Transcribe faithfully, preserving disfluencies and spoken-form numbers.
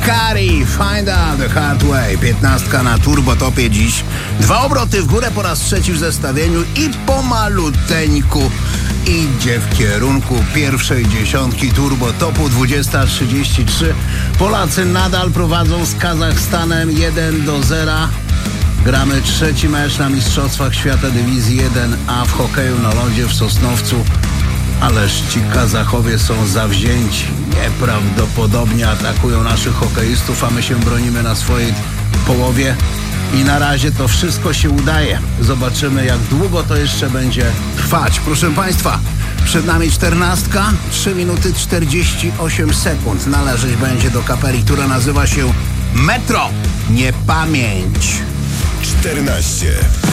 Kari, Find Out the Hard Way. Piętnastka na Turbotopie dziś. Dwa obroty w górę po raz trzeci w zestawieniu i pomaluteńku idzie w kierunku pierwszej dziesiątki Turbotopu. Dwudziesta trzydzieści trzy. Polacy nadal prowadzą z Kazachstanem jeden do zera. Gramy trzeci mecz na Mistrzostwach Świata Dywizji jeden A w hokeju na lodzie w Sosnowcu. Ależ ci Kazachowie są zawzięci. Nieprawdopodobnie atakują naszych hokeistów, a my się bronimy na swojej połowie. I na razie to wszystko się udaje. Zobaczymy, jak długo to jeszcze będzie trwać. Proszę Państwa, przed nami czternastka, trzy minuty czterdzieści osiem sekund. Należeć będzie do kapeli, która nazywa się Metro Niepamięć. czternaście